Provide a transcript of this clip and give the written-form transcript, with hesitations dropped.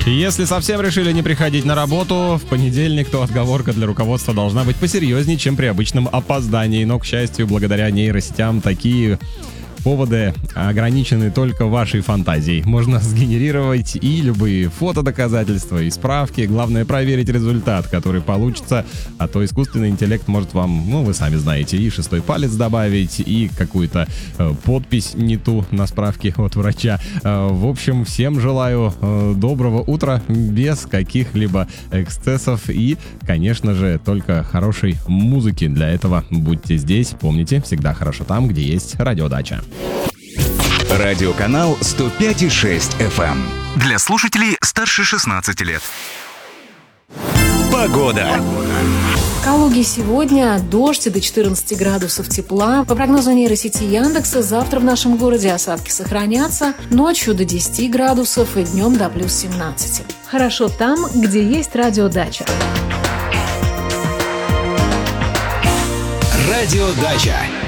Если совсем решили не приходить на работу, в понедельник, то отговорка для руководства должна быть посерьезнее, чем при обычном опоздании. Но, к счастью, благодаря нейросетям такие поводы ограничены только вашей фантазией. Можно сгенерировать и любые фотодоказательства, и справки. Главное проверить результат, который получится. А то искусственный интеллект может вам, вы сами знаете, и шестой палец добавить, и какую-то подпись не ту на справке от врача. В общем, всем желаю доброго утра, без каких-либо эксцессов и, конечно же, только хорошей музыки. Для этого будьте здесь. Помните, всегда хорошо там, где есть радиодача. Радиоканал 105,6 FM. Для слушателей старше 16 лет. Погода. В Калуге сегодня дождь до 14 градусов тепла. По прогнозу нейросети Яндекса, завтра в нашем городе осадки сохранятся. Ночью до 10 градусов и днем до плюс 17. Хорошо там, где есть радиодача. Радиодача.